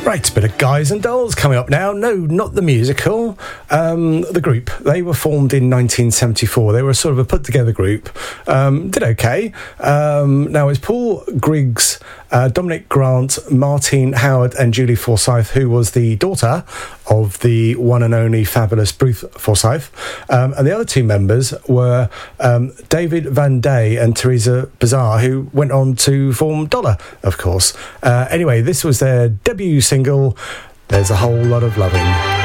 Right, bit of Guys and Dolls coming up now. No, not the musical. The group, they were formed in 1974. They were sort of a put-together group. Did okay. Now, it's Paul Griggs, Dominic Grant, Martine Howard and Julie Forsyth, who was the daughter of the one and only fabulous Bruce Forsyth. And the other two members were David Van Day and Teresa Bazar, who went on to form Dollar, of course. Anyway, this was their debut single, There's a Whole Lot of Loving.